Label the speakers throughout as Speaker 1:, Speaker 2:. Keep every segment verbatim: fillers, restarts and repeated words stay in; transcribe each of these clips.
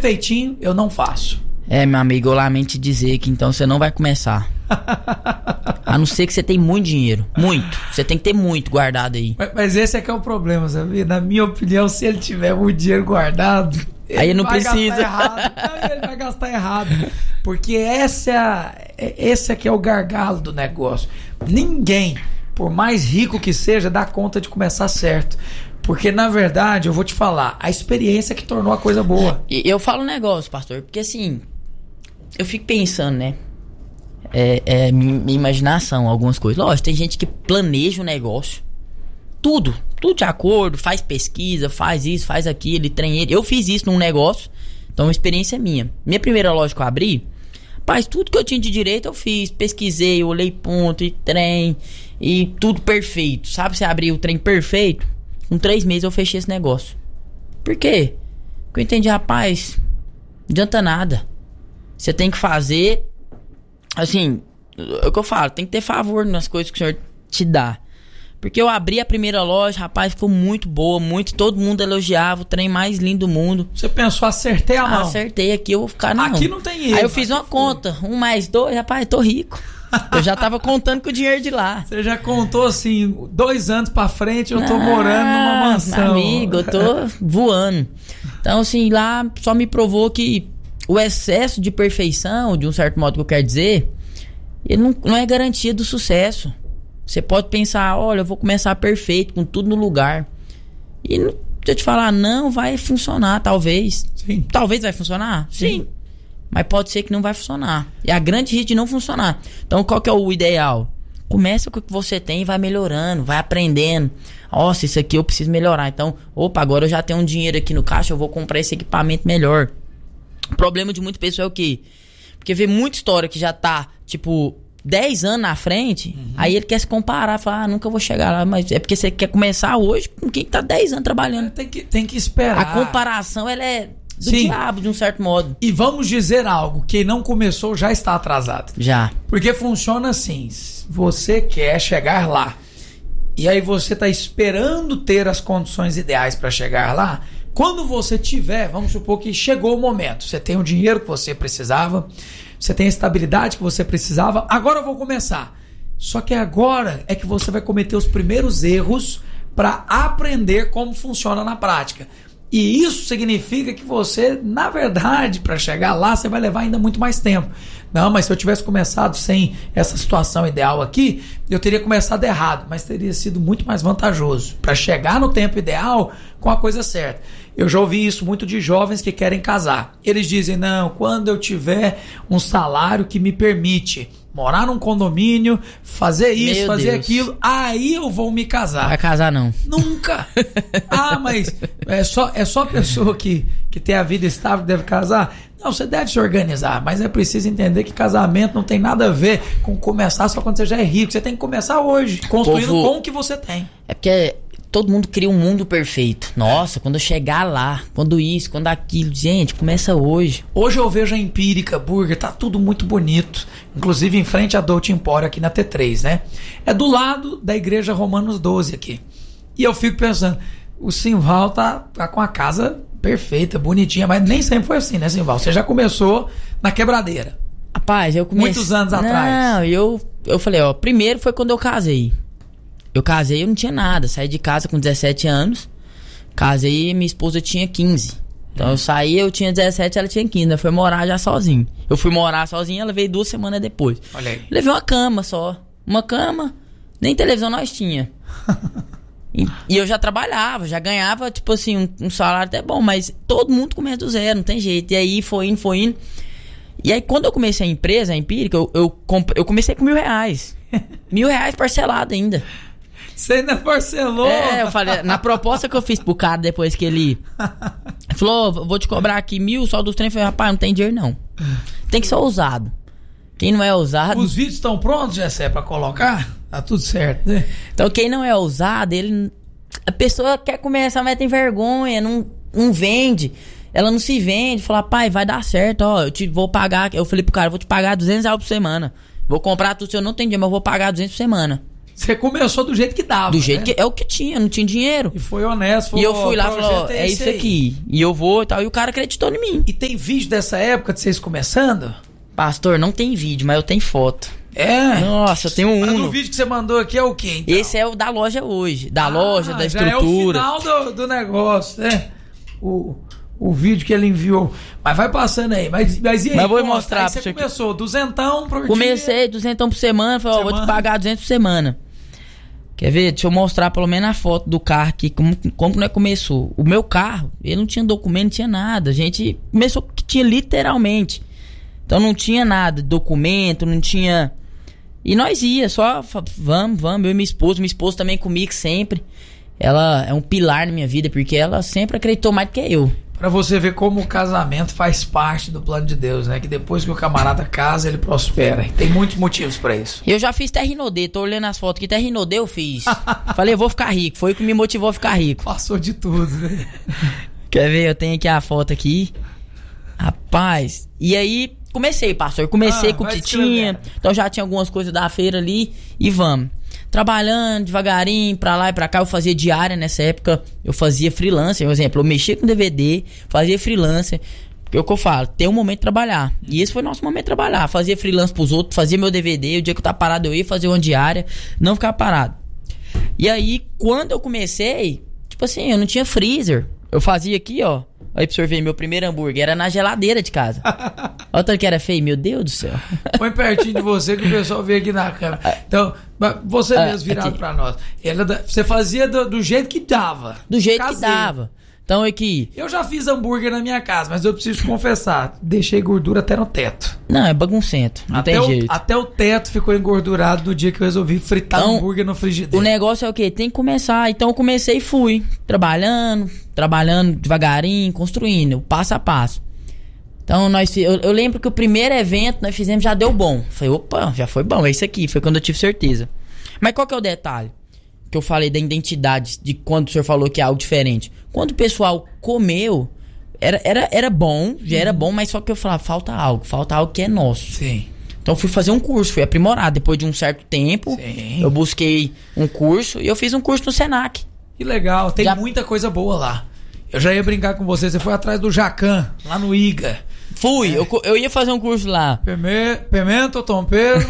Speaker 1: perfeitinho, eu não faço.
Speaker 2: É, meu amigo, eu lamento te dizer que então você não vai começar. A não ser que você tenha muito dinheiro. Muito. Você tem que ter muito guardado aí.
Speaker 1: Mas, mas esse é que é o problema, sabe? Na minha opinião, se ele tiver muito dinheiro guardado, ele
Speaker 2: aí não
Speaker 1: vai
Speaker 2: precisa.
Speaker 1: gastar errado. Não, ele vai gastar errado. Porque essa é a, esse aqui é o gargalo do negócio. Ninguém, por mais rico que seja, dá conta de começar certo. Porque, na verdade, eu vou te falar, a experiência que tornou a coisa boa.
Speaker 2: E eu falo um negócio, pastor, porque assim, eu fico pensando, né? É, é minha, minha imaginação, algumas coisas. Lógico, tem gente que planeja o negócio. Tudo, tudo de acordo, faz pesquisa, faz isso, faz aquilo, treina. Eu fiz isso num negócio, então a experiência é minha. Minha primeira loja que eu abri, rapaz, tudo que eu tinha de direito eu fiz. Pesquisei, olhei ponto, e trem, e tudo perfeito. Sabe, você abrir o trem perfeito? Com três meses eu fechei esse negócio. Por quê? Porque eu entendi, rapaz, não adianta nada. Você tem que fazer, assim, é o que eu falo, tem que ter favor nas coisas que o senhor te dá. Porque eu abri a primeira loja, rapaz, ficou muito boa, muito, todo mundo elogiava, o trem mais lindo do mundo.
Speaker 1: Você pensou, acertei a mão.
Speaker 2: Acertei, aqui eu vou ficar, não.
Speaker 1: Aqui não tem erro.
Speaker 2: Aí eu fiz uma conta, um mais dois, rapaz, eu tô rico. Eu já tava contando com o dinheiro de lá.
Speaker 1: Você já contou assim, dois anos pra frente eu tô ah, morando numa mansão.
Speaker 2: Amigo, eu tô voando. Então assim, lá só me provou que o excesso de perfeição, de um certo modo que eu quero dizer, ele não, não é garantia do sucesso. Você pode pensar, olha, eu vou começar perfeito, com tudo no lugar. E se eu te falar, não vai funcionar, talvez.
Speaker 1: Sim.
Speaker 2: Talvez vai funcionar? Sim. Sim. Mas pode ser que não vai funcionar. E a grande risco de não funcionar. Então qual que é o ideal? Começa com o que você tem e vai melhorando, vai aprendendo. Nossa, isso aqui eu preciso melhorar. Então, opa, agora eu já tenho um dinheiro aqui no caixa, eu vou comprar esse equipamento melhor. O problema de muita pessoa é o quê? Porque vê muita história que já tá, tipo, dez anos na frente, uhum. Aí ele quer se comparar, fala, ah, nunca vou chegar lá. Mas é porque você quer começar hoje com quem tá dez anos trabalhando.
Speaker 1: Tem que, tem que esperar.
Speaker 2: A comparação, ela é do
Speaker 1: Sim.
Speaker 2: diabo, de um certo modo.
Speaker 1: E vamos dizer algo, quem não começou já está atrasado.
Speaker 2: Já.
Speaker 1: Porque funciona assim, você quer chegar lá, e aí você está esperando ter as condições ideais para chegar lá. Quando você tiver, vamos supor que chegou o momento, você tem o dinheiro que você precisava, você tem a estabilidade que você precisava, agora eu vou começar. Só que agora é que você vai cometer os primeiros erros para aprender como funciona na prática. E isso significa que você, na verdade, para chegar lá, você vai levar ainda muito mais tempo. Não, mas se eu tivesse começado sem essa situação ideal aqui, eu teria começado errado, mas teria sido muito mais vantajoso para chegar no tempo ideal com a coisa certa. Eu já ouvi isso muito de jovens que querem casar. Eles dizem, não, quando eu tiver um salário que me permite morar num condomínio, fazer isso, Meu fazer Deus. aquilo, aí eu vou me casar.
Speaker 2: Vai casar não.
Speaker 1: Nunca. Ah, mas é só, é só a pessoa que, que tem a vida estável que deve casar? Não, você deve se organizar, mas é preciso entender que casamento não tem nada a ver com começar só quando você já é rico. Você tem que começar hoje, construindo Povo, com o que você tem.
Speaker 2: É porque todo mundo cria um mundo perfeito. Nossa, quando eu chegar lá, quando isso, quando aquilo. Gente, começa hoje.
Speaker 1: Hoje eu vejo a Empírica Burger, tá tudo muito bonito. Inclusive em frente à Dolce Empório aqui na T três, né? É do lado da igreja Romanos doze aqui. E eu fico pensando, o Simval tá, tá com a casa perfeita, bonitinha, mas nem sempre foi assim, né, Simval? Você já começou na quebradeira.
Speaker 2: Rapaz, eu comecei...
Speaker 1: Muitos anos
Speaker 2: não,
Speaker 1: atrás.
Speaker 2: Não, eu, eu falei, ó, primeiro foi quando eu casei. Eu casei, eu não tinha nada. Saí de casa com dezessete anos. Casei e minha esposa tinha quinze. Então eu saí, eu tinha dezessete, ela tinha quinze. Eu fui morar já sozinho. Eu fui morar sozinho, ela veio duas semanas depois.
Speaker 1: Olha aí.
Speaker 2: Levei uma cama só. Uma cama, nem televisão nós tinha. e, e eu já trabalhava, já ganhava, tipo assim, um, um salário até bom. Mas todo mundo começa do zero, não tem jeito. E aí foi indo, foi indo. E aí quando eu comecei a empresa, a Empírica, eu, eu, comp- eu comecei com mil reais. Mil reais parcelado ainda.
Speaker 1: Você ainda parcelou?
Speaker 2: É, eu falei, na proposta que eu fiz pro cara depois que ele falou, vou te cobrar aqui mil, só dos trem, eu falei, rapaz, não tem dinheiro não. Tem que ser ousado. Quem não é ousado...
Speaker 1: Os vídeos estão prontos, Jessé, pra colocar? Tá tudo certo, né?
Speaker 2: Então quem não é ousado, ele... A pessoa quer começar, mas tem vergonha, não, não vende. Ela não se vende, fala, pai, vai dar certo, ó, eu te vou pagar... Eu falei pro cara, eu vou te pagar duzentos reais por semana. Vou comprar tudo, se eu não tenho dinheiro, mas eu vou pagar duzentos por semana.
Speaker 1: Você começou do jeito que dava.
Speaker 2: Do jeito
Speaker 1: né?
Speaker 2: que é o que tinha, não tinha dinheiro.
Speaker 1: E foi honesto. Falou,
Speaker 2: e eu fui lá e falei, ó, é isso
Speaker 1: aí.
Speaker 2: aqui. E eu vou e tal. E o cara acreditou em mim.
Speaker 1: E tem vídeo dessa época de vocês começando?
Speaker 2: Pastor, não tem vídeo, mas eu tenho foto.
Speaker 1: É?
Speaker 2: Nossa, eu tenho um.
Speaker 1: Mas no vídeo que você mandou aqui é o quê, então?
Speaker 2: Esse é o da loja hoje. Da
Speaker 1: ah,
Speaker 2: loja, da estrutura.
Speaker 1: Já é o final do, do negócio, né? O, o vídeo que ele enviou. Mas vai passando aí. Mas, mas e aí?
Speaker 2: Mas vou
Speaker 1: conta,
Speaker 2: mostrar
Speaker 1: aí
Speaker 2: pra
Speaker 1: você
Speaker 2: você.
Speaker 1: começou, duzentão por
Speaker 2: Comecei,
Speaker 1: dia.
Speaker 2: duzentão por semana. Falei, ó, vou te pagar duzentos por semana. Quer ver? Deixa eu mostrar pelo menos a foto do carro aqui, como, como não é começou. O meu carro, ele não tinha documento, não tinha nada. A gente começou que tinha literalmente. Então não tinha nada, documento, não tinha... E nós ia, só vamos, vamos, eu e minha esposa, minha esposa também comigo sempre. Ela é um pilar na minha vida, porque ela sempre acreditou mais do que eu.
Speaker 1: Pra você ver como o casamento faz parte do plano de Deus, né? Que depois que o camarada casa, ele prospera. Tem muitos motivos pra isso.
Speaker 2: Eu já fiz Terrinodê, tô olhando as fotos aqui, Terrinodê eu fiz. Falei, eu vou ficar rico, foi o que me motivou a ficar rico.
Speaker 1: Passou de tudo, né?
Speaker 2: Quer ver? Eu tenho aqui a foto aqui. Rapaz, e aí... Comecei, pastor. Comecei
Speaker 1: ah,
Speaker 2: com o que tinha. Então já tinha algumas coisas da feira ali. E vamos. Trabalhando devagarinho, pra lá e pra cá. Eu fazia diária nessa época. Eu fazia freelancer. Por exemplo, eu mexia com D V D. Fazia freelancer. Porque é o que eu falo. Tem um momento de trabalhar. E esse foi o nosso momento de trabalhar. Fazia freelance pros outros. Fazia meu D V D. O dia que eu tava parado eu ia fazer uma diária. Não ficava parado. E aí, quando eu comecei... Tipo assim, eu não tinha freezer. Eu fazia aqui, ó. Aí pra você ver, meu primeiro hambúrguer era na geladeira de casa. Olha o tanto que era feio, meu Deus do céu.
Speaker 1: Põe pertinho de você que o pessoal vê aqui na câmera. Então, você
Speaker 2: ah,
Speaker 1: mesmo virado
Speaker 2: aqui.
Speaker 1: pra nós. Ela, você fazia do, do jeito que dava.
Speaker 2: Do jeito
Speaker 1: caseiro.
Speaker 2: que dava. Então é que...
Speaker 1: Eu já fiz hambúrguer na minha casa, mas eu preciso confessar. Deixei gordura até no teto.
Speaker 2: Não, é baguncento. Não
Speaker 1: até
Speaker 2: tem
Speaker 1: o,
Speaker 2: jeito.
Speaker 1: Até o teto ficou engordurado no dia que eu resolvi fritar então, hambúrguer no frigideiro.
Speaker 2: O negócio é o quê? Tem que começar. Então eu comecei e fui. Trabalhando, trabalhando devagarinho, construindo, passo a passo. Então nós... Eu, eu lembro que o primeiro evento nós fizemos já deu bom. Falei, opa, já foi bom. É isso aqui. Foi quando eu tive certeza. Mas qual que é o detalhe? Que eu falei da identidade, de quando o senhor falou que é algo diferente. Quando o pessoal comeu, era, era, era bom, já era bom, mas só que eu falava, falta algo, falta algo que é nosso.
Speaker 1: Sim.
Speaker 2: Então eu fui fazer um curso, fui aprimorar. Depois de um certo tempo,
Speaker 1: Sim.
Speaker 2: eu busquei um curso e eu fiz um curso no Senac.
Speaker 1: Que legal, tem
Speaker 2: já...
Speaker 1: muita coisa boa lá. Eu já ia brincar com você, você foi atrás do Jacan, lá no I G A.
Speaker 2: Fui,
Speaker 1: é.
Speaker 2: eu, eu ia fazer um curso lá.
Speaker 1: Pime, pimenta, tompeiro...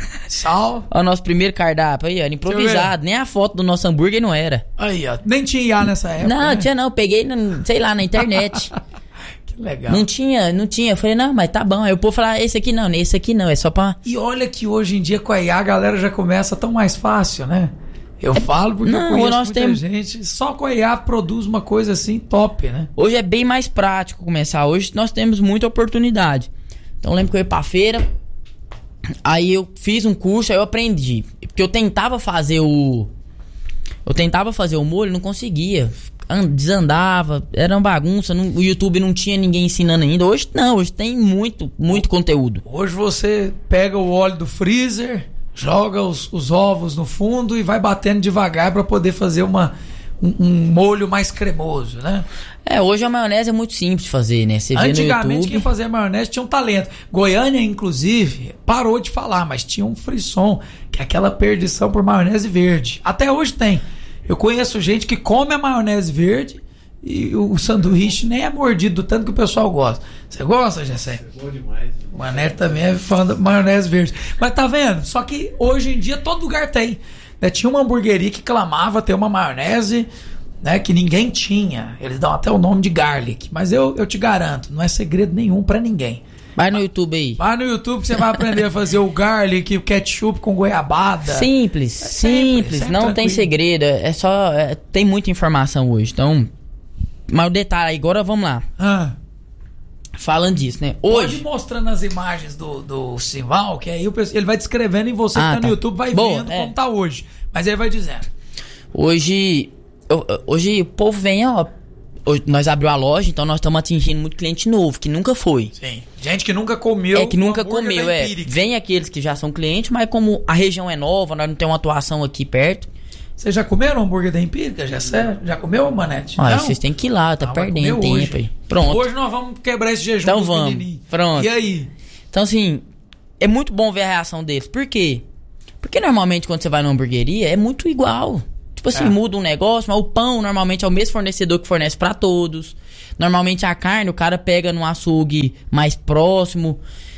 Speaker 1: Sal.
Speaker 2: Ó, o nosso primeiro cardápio aí, era improvisado. Nem a foto do nosso hambúrguer não era.
Speaker 1: Aí, ó. Nem tinha I A nessa época.
Speaker 2: Não,
Speaker 1: né?
Speaker 2: tinha não. Peguei, sei lá, na internet.
Speaker 1: Que legal.
Speaker 2: Não tinha, não tinha. Eu falei, não, mas tá bom. Aí o povo falou, esse aqui não, esse aqui não. É só pra...
Speaker 1: E olha que hoje em dia com a I A a galera já começa tão mais fácil, né? Eu é, falo porque não, eu conheço
Speaker 2: nós
Speaker 1: muita
Speaker 2: temos...
Speaker 1: gente. Só com a I A produz uma coisa assim top, né?
Speaker 2: Hoje é bem mais prático começar. Hoje nós temos muita oportunidade. Então eu lembro que eu ia pra feira... Aí eu fiz um curso, aí eu aprendi. Porque eu tentava fazer o... Eu tentava fazer o molho, não conseguia. Desandava, era uma bagunça. Não, o YouTube não tinha ninguém ensinando ainda. Hoje não, hoje tem muito, muito conteúdo.
Speaker 1: Hoje você pega o óleo do freezer, joga os, os ovos no fundo e vai batendo devagar para poder fazer uma... Um, um molho mais cremoso, né?
Speaker 2: É, hoje a maionese é muito simples de fazer, né? Você vê
Speaker 1: Antigamente
Speaker 2: no YouTube...
Speaker 1: quem fazia maionese tinha um talento. Goiânia, inclusive, parou de falar, mas tinha um frisson, que é aquela perdição por maionese verde. Até hoje tem. Eu conheço gente que come a maionese verde e o sanduíche nem é mordido, do tanto que o pessoal gosta. Você gosta, Gessé?
Speaker 3: É bom demais.
Speaker 1: O Mané também é fã da maionese verde. Mas tá vendo? Só que hoje em dia todo lugar tem. Tinha uma hamburgueria que clamava ter uma maionese, né, que ninguém tinha. Eles dão até o nome de garlic. Mas eu, eu te garanto, não é segredo nenhum pra ninguém.
Speaker 2: Vai no YouTube aí.
Speaker 1: Vai no YouTube que você vai aprender a fazer o garlic, o ketchup com goiabada.
Speaker 2: Simples,
Speaker 1: é
Speaker 2: simples.
Speaker 1: sempre
Speaker 2: não
Speaker 1: tranquilo.
Speaker 2: tem segredo. É só... É, tem muita informação hoje. Então... Mas o detalhe, agora vamos lá.
Speaker 1: Ah.
Speaker 2: Falando disso, né?
Speaker 1: Hoje...
Speaker 2: Hoje...
Speaker 1: Pode mostrando as imagens do, do Simval, que aí o pessoal, ele vai descrevendo e você
Speaker 2: Ah,
Speaker 1: que tá no
Speaker 2: tá.
Speaker 1: YouTube vai
Speaker 2: Boa,
Speaker 1: vendo
Speaker 2: é.
Speaker 1: como tá hoje. Mas ele vai dizendo.
Speaker 2: Hoje... eu- Hoje o povo vem, ó... hoje nós abrimos a loja, então nós estamos atingindo muito cliente novo, que nunca foi.
Speaker 1: Sim. Gente que nunca comeu.
Speaker 2: É que nunca
Speaker 1: hambúrguer
Speaker 2: comeu,
Speaker 1: da
Speaker 2: é.
Speaker 1: Empírica.
Speaker 2: Vem aqueles que já são clientes, mas como a região é nova, nós não temos uma atuação aqui perto.
Speaker 1: Vocês já comeram hambúrguer da Empírica? Já, sé- já comeu, Manete?
Speaker 2: Ó,
Speaker 1: Não?
Speaker 2: vocês têm que ir lá, tá
Speaker 1: Ah, vai
Speaker 2: perdendo
Speaker 1: comer
Speaker 2: tempo
Speaker 1: hoje.
Speaker 2: aí. Pronto.
Speaker 1: Hoje nós vamos quebrar esse jejum
Speaker 2: Então
Speaker 1: dos
Speaker 2: vamos.
Speaker 1: menininhos.
Speaker 2: Pronto.
Speaker 1: E aí?
Speaker 2: Então, assim, é muito bom ver a reação deles. Por quê? Porque normalmente quando você vai numa hamburgueria é muito igual. Tipo assim, é. muda um negócio, mas o pão normalmente é o mesmo fornecedor que fornece pra todos. Normalmente a carne o cara pega num açougue mais próximo.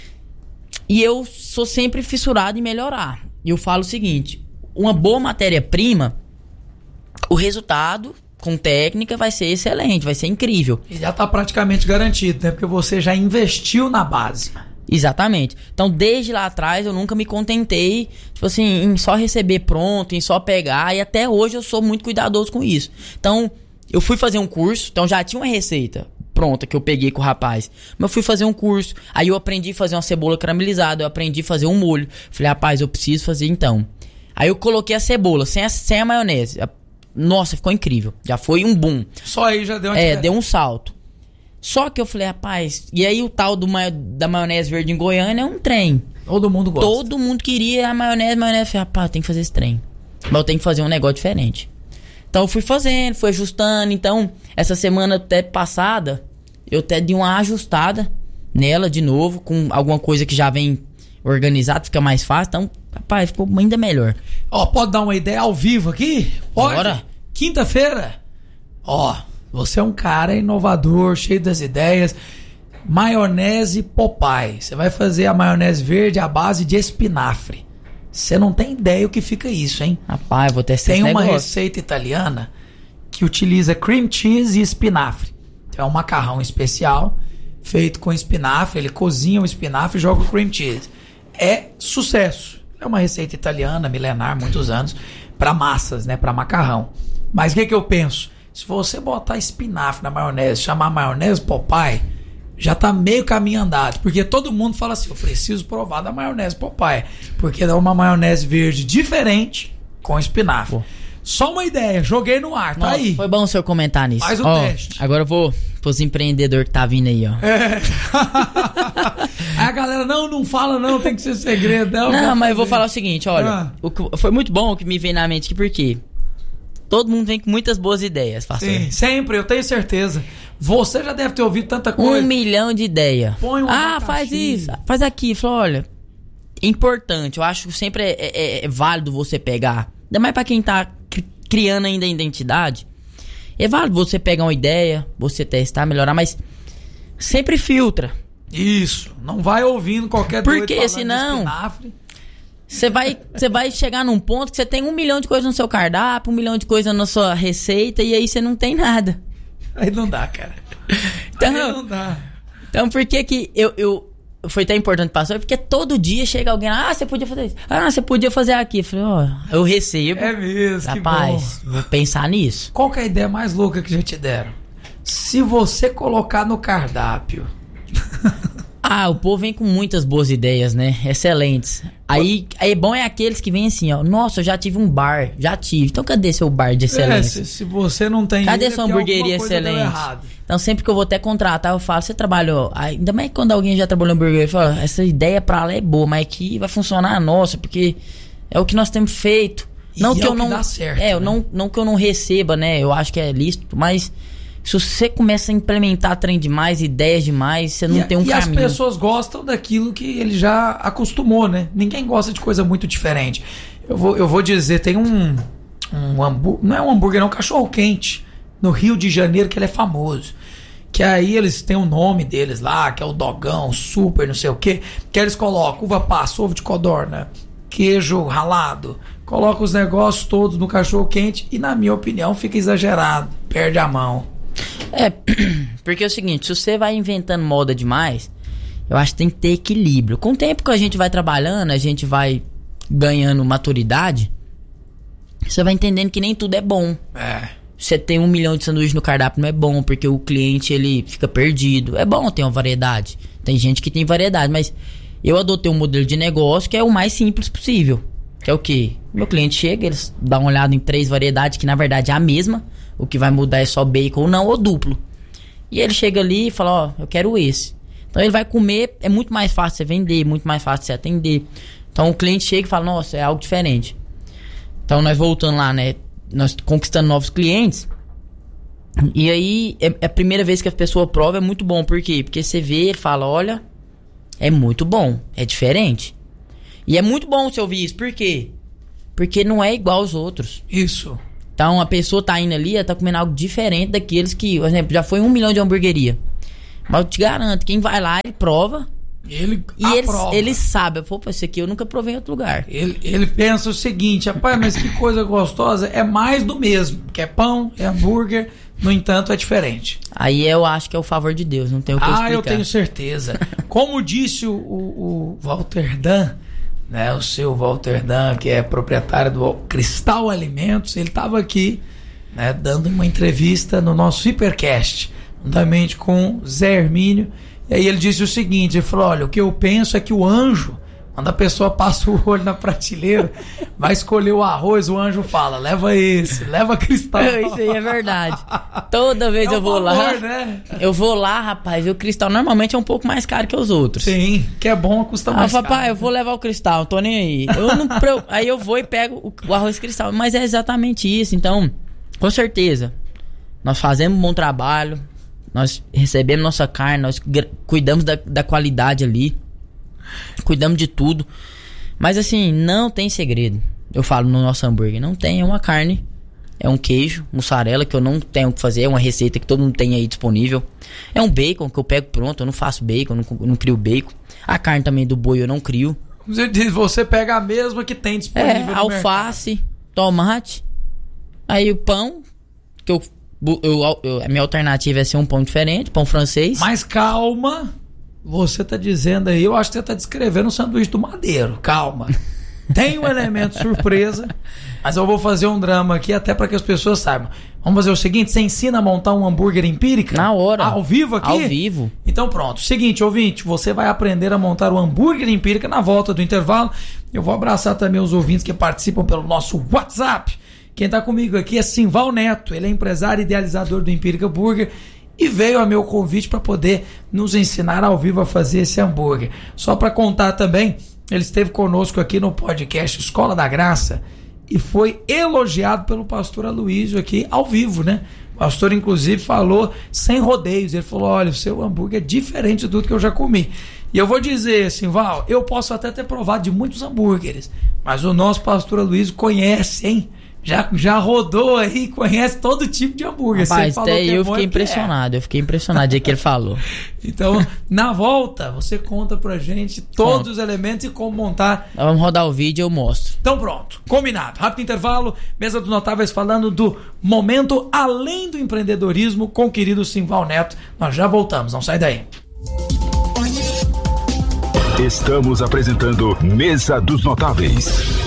Speaker 2: E eu sou sempre fissurado em melhorar. E eu falo o seguinte, uma boa matéria-prima, o resultado com técnica vai ser excelente, vai ser incrível.
Speaker 1: E já tá praticamente garantido, né? Porque você já investiu na base.
Speaker 2: Exatamente. Então, desde lá atrás, eu nunca me contentei, tipo assim, em só receber pronto, em só pegar. E até hoje eu sou muito cuidadoso com isso. Então, eu fui fazer um curso, então já tinha uma receita pronta que eu peguei com o rapaz. Mas eu fui fazer um curso, aí eu aprendi a fazer uma cebola caramelizada, eu aprendi a fazer um molho. Falei, rapaz, eu preciso fazer então. Aí eu coloquei a cebola, sem a, sem a maionese. Nossa, ficou incrível. Já foi um boom.
Speaker 1: Só aí já deu uma
Speaker 2: É,
Speaker 1: diferença.
Speaker 2: deu um salto. Só que eu falei, rapaz, e aí o tal do ma- da maionese verde em Goiânia é um trem.
Speaker 1: Todo mundo gosta.
Speaker 2: Todo mundo queria a maionese, maionese. Eu falei, rapaz, tem que fazer esse trem. Mas eu tenho que fazer um negócio diferente. Então eu fui fazendo, fui ajustando. Então, essa semana até passada, eu até dei uma ajustada nela de novo, com alguma coisa que já vem organizada, fica mais fácil. Então, rapaz, ficou ainda melhor.
Speaker 1: Ó, pode dar uma ideia ao vivo aqui? Pode?
Speaker 2: Bora.
Speaker 1: Quinta-feira? Ó, você é um cara inovador, cheio das ideias. Maionese Popeye. Você vai fazer a maionese verde à base de espinafre. Você não tem ideia o que fica isso, hein?
Speaker 2: Rapaz, eu vou testar
Speaker 1: Tem
Speaker 2: esse
Speaker 1: uma
Speaker 2: negócio.
Speaker 1: receita italiana que utiliza cream cheese e espinafre. Então é um macarrão especial feito com espinafre. Ele cozinha o espinafre e joga o cream cheese. É sucesso. É uma receita italiana, milenar, muitos anos, para massas, né? Para macarrão. Mas o que, que eu penso? Se você botar espinafre na maionese, chamar maionese Popeye, já tá meio caminho andado. Porque todo mundo fala assim, eu preciso provar da maionese Popeye. Porque dá uma maionese verde diferente com espinafre. Pô. Só uma ideia, joguei no ar, tá. Nossa, aí.
Speaker 2: Foi bom o senhor comentar nisso.
Speaker 1: Faz o
Speaker 2: ó,
Speaker 1: teste.
Speaker 2: Agora eu vou pros empreendedores que tá vindo aí, ó.
Speaker 1: É. Aí a galera, não, não fala não, tem que ser segredo. Não,
Speaker 2: não mas eu vou falar o seguinte, olha.
Speaker 1: Ah.
Speaker 2: O que, foi muito bom o que me veio na mente aqui, porque todo mundo vem com muitas boas ideias, pastor.
Speaker 1: Sim, sempre, eu tenho certeza. Você já deve ter ouvido tanta coisa.
Speaker 2: Um milhão de ideias.
Speaker 1: Põe um
Speaker 2: Ah, faz isso, faz aqui. Falou, olha, importante, eu acho que sempre é, é, é válido você pegar. Ainda mais pra quem tá criando ainda a identidade. É válido você pegar uma ideia, você testar, melhorar, mas sempre filtra.
Speaker 1: Isso, não vai ouvindo qualquer
Speaker 2: doido falando senão, de espinafre. Você vai, você vai chegar num ponto que você tem um milhão de coisas no seu cardápio, um milhão de coisas na sua receita, e aí você não tem nada.
Speaker 1: Aí não dá, cara.
Speaker 2: Então,
Speaker 1: aí não dá.
Speaker 2: Então por que que eu... eu foi tão importante passar, porque todo dia chega alguém, ah, você podia fazer isso, ah, você podia fazer aqui. Eu falei, ó, oh, eu recebo.
Speaker 1: É mesmo,
Speaker 2: rapaz,
Speaker 1: que bom.
Speaker 2: Vou pensar nisso.
Speaker 1: Qual que é a ideia mais louca que já te deram? Se você colocar no cardápio.
Speaker 2: Ah, o povo vem com muitas boas ideias, né? Excelentes. Aí, aí bom é aqueles que vêm assim, ó. Nossa, eu já tive um bar, já tive. Então cadê seu bar de excelência?
Speaker 1: É, se, se você não tem.
Speaker 2: Cadê sua hamburgueria excelente? Então sempre que eu vou até contratar, eu falo, você trabalhou. Ainda mais quando alguém já trabalhou em hamburgueria, eu falo, essa ideia pra lá é boa, mas aqui vai funcionar a nossa, porque é o que nós temos feito. Não
Speaker 1: e
Speaker 2: que
Speaker 1: é
Speaker 2: eu
Speaker 1: que
Speaker 2: não.
Speaker 1: Dá certo,
Speaker 2: é,
Speaker 1: né?
Speaker 2: não, não que eu não receba, né? Eu acho que é lícito, mas. Se você começa a implementar trem demais, ideias demais, você não
Speaker 1: e,
Speaker 2: tem um
Speaker 1: e
Speaker 2: caminho.
Speaker 1: E as pessoas gostam daquilo que ele já acostumou, né? Ninguém gosta de coisa muito diferente. Eu vou, eu vou dizer, tem um, um hambúrguer, não é um hambúrguer, é um cachorro-quente no Rio de Janeiro que ele é famoso. Que aí eles têm o nome deles lá, que é o dogão, super, não sei o quê. Que eles colocam uva passa, ovo de codorna, queijo ralado. Colocam os negócios todos no cachorro-quente e, na minha opinião, fica exagerado. Perde a mão.
Speaker 2: É, porque é o seguinte, se você vai inventando moda demais, eu acho que tem que ter equilíbrio. Com o tempo que a gente vai trabalhando, a gente vai ganhando maturidade, você vai entendendo que nem tudo é bom.
Speaker 1: É.
Speaker 2: Você tem um milhão de sanduíches no cardápio, não é bom, porque o cliente, ele fica perdido. É bom ter uma variedade. Tem gente que tem variedade, mas eu adotei um modelo de negócio que é o mais simples possível. Que é o quê? Meu cliente chega, eles dão uma olhada em três variedades, que na verdade é a mesma. O que vai mudar é só bacon ou não, ou duplo. E ele chega ali e fala, ó, eu quero esse. Então ele vai comer, é muito mais fácil você vender, muito mais fácil você atender. Então o cliente chega e fala, nossa, é algo diferente. Então nós voltando lá, né, nós conquistando novos clientes. E aí, é, é a primeira vez que a pessoa prova, é muito bom. Por quê? Porque você vê, ele fala, olha, é muito bom, é diferente. E é muito bom você ouvir isso. Por quê? Porque não é igual aos outros.
Speaker 1: Isso.
Speaker 2: Então a pessoa tá indo ali, ela tá comendo algo diferente daqueles que, por exemplo, já foi um milhão de hamburgueria. Mas eu te garanto, quem vai lá, ele prova.
Speaker 1: Ele
Speaker 2: e ele, ele sabe, pô, isso aqui eu nunca provei em outro lugar.
Speaker 1: Ele, ele pensa o seguinte, rapaz, mas que coisa gostosa, é mais do mesmo, que é pão, é hambúrguer, no entanto é diferente.
Speaker 2: Aí eu acho que é o favor de Deus, não tenho o que explicar.
Speaker 1: Ah, eu tenho certeza. Como disse o, o, o Walter Dan, né, o seu Walter Dan, que é proprietário do Cristal Alimentos, ele estava aqui, né, dando uma entrevista no nosso Hipercast, juntamente com Zé Hermínio. E aí ele disse o seguinte, ele falou, olha, o que eu penso é que o anjo, quando a pessoa passa o olho na prateleira, vai escolher o arroz, o anjo fala, leva esse, leva Cristal.
Speaker 2: Isso aí é verdade. Toda vez
Speaker 1: é
Speaker 2: eu vou
Speaker 1: valor,
Speaker 2: lá,
Speaker 1: né?
Speaker 2: eu vou lá, rapaz, e o Cristal normalmente é um pouco mais caro que os outros.
Speaker 1: Sim, que é bom, custa mais
Speaker 2: ah,
Speaker 1: caro.
Speaker 2: Papai, eu vou levar o Cristal, não tô nem aí. Eu não, aí eu vou e pego o, o arroz Cristal, mas é exatamente isso. Então, com certeza, nós fazemos um bom trabalho, nós recebemos nossa carne, nós cuidamos da, da qualidade ali, cuidamos de tudo. Mas assim, não tem segredo. Eu falo no nosso hambúrguer, não tem, é uma carne, é um queijo, mussarela, que eu não tenho o que fazer, é uma receita que todo mundo tem aí disponível. É um bacon que eu pego pronto, eu não faço bacon, eu não, eu não crio bacon. A carne também do boi eu não crio.
Speaker 1: Você diz, você pega a mesma que tem disponível
Speaker 2: é,
Speaker 1: no
Speaker 2: alface,
Speaker 1: mercado.
Speaker 2: Tomate, aí o pão, que eu... Eu, eu, a minha alternativa é ser um pão diferente, pão francês.
Speaker 1: Mas calma, você tá dizendo aí, eu acho que você tá descrevendo o sanduíche do Madeiro. Calma. Tem um elemento surpresa, mas eu vou fazer um drama aqui até para que as pessoas saibam. Vamos fazer o seguinte, você ensina a montar um hambúrguer empírica?
Speaker 2: Na hora.
Speaker 1: Ao vivo aqui?
Speaker 2: Ao vivo.
Speaker 1: Então pronto. Seguinte, ouvinte, você vai aprender a montar o hambúrguer empírica na volta do intervalo. Eu vou abraçar também os ouvintes que participam pelo nosso WhatsApp. Quem tá comigo aqui é Simval Neto, ele é empresário e idealizador do Empírica Burger e veio a meu convite para poder nos ensinar ao vivo a fazer esse hambúrguer. Só para contar também, ele esteve conosco aqui no podcast Escola da Graça e foi elogiado pelo pastor Aloysio aqui ao vivo, né? O pastor inclusive falou sem rodeios, ele falou, olha, o seu hambúrguer é diferente de tudo que eu já comi. E eu vou dizer, Simval, eu posso até ter provado de muitos hambúrgueres, mas o nosso pastor Aloysio conhece, hein? Já, já rodou aí, conhece todo tipo de hambúrguer.
Speaker 2: Rapaz,
Speaker 1: você falou
Speaker 2: até
Speaker 1: que é
Speaker 2: eu
Speaker 1: bom,
Speaker 2: fiquei
Speaker 1: é
Speaker 2: impressionado, é. eu fiquei impressionado de que ele falou.
Speaker 1: Então, na volta, você conta pra gente todos Conto. os elementos e como montar.
Speaker 2: Nós vamos rodar o vídeo e eu mostro.
Speaker 1: Então pronto, combinado. Rápido intervalo, Mesa dos Notáveis falando do momento além do empreendedorismo com o querido Simval Neto. Nós já voltamos, não sai daí.
Speaker 3: Estamos apresentando Mesa dos Notáveis.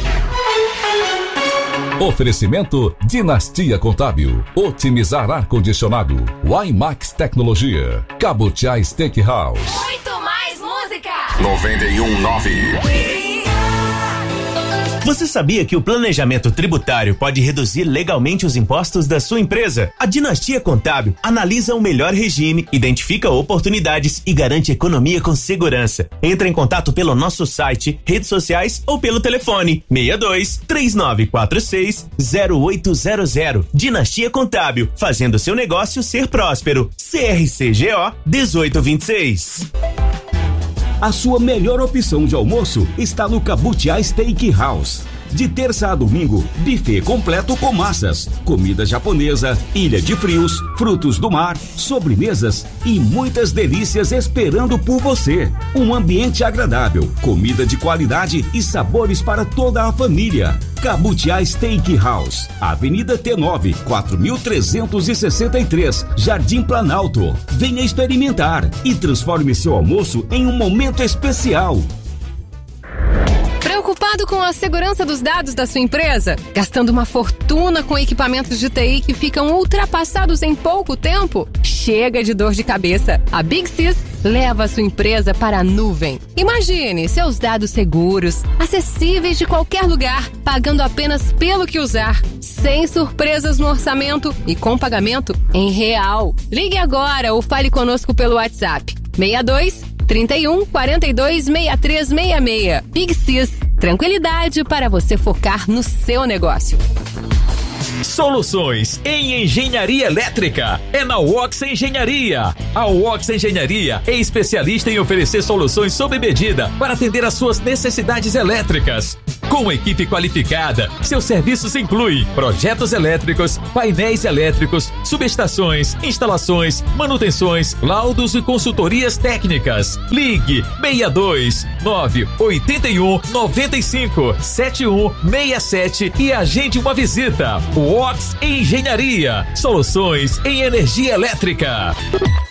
Speaker 3: Oferecimento Dinastia Contábil, otimizar ar-condicionado, Wimax Tecnologia, Cabutiá Steakhouse.
Speaker 4: Muito mais música.
Speaker 3: noventa e um ponto nove.
Speaker 5: Você sabia que o planejamento tributário pode reduzir legalmente os impostos da sua empresa? A Dinastia Contábil analisa o melhor regime, identifica oportunidades e garante economia com segurança. Entre em contato pelo nosso site, redes sociais ou pelo telefone seis dois, três nove quatro seis, zero oito zero zero. Dinastia Contábil, fazendo seu negócio ser próspero. C R C G O dezoito vinte e seis.
Speaker 6: A sua melhor opção de almoço está no Cabutiá Steakhouse. De terça a domingo, buffet completo com massas, comida japonesa, ilha de frios, frutos do mar, sobremesas e muitas delícias esperando por você. Um ambiente agradável, comida de qualidade e sabores para toda a família. Cabutiá Steakhouse, Avenida T nove, quatro mil trezentos e sessenta e três, Jardim Planalto. Venha experimentar e transforme seu almoço em um momento especial.
Speaker 4: Preocupado com a segurança dos dados da sua empresa? Gastando uma fortuna com equipamentos de T I que ficam ultrapassados em pouco tempo? Chega de dor de cabeça. A Big Sys leva a sua empresa para a nuvem. Imagine seus dados seguros, acessíveis de qualquer lugar, pagando apenas pelo que usar, sem surpresas no orçamento e com pagamento em real. Ligue agora ou fale conosco pelo WhatsApp seis dois, trinta e um, quarenta e dois, sessenta e três sessenta e seis. Big Sys, tranquilidade para você focar no seu negócio.
Speaker 7: Soluções em engenharia elétrica é na Wox Engenharia. A Wox Engenharia é especialista em oferecer soluções sob medida para atender às suas necessidades elétricas. Com equipe qualificada, seus serviços incluem projetos elétricos, painéis elétricos, subestações, instalações, manutenções, laudos e consultorias técnicas. Ligue seis dois nove oito um nove cinco sete um seis sete e agende uma visita. Wox Engenharia, soluções em energia elétrica.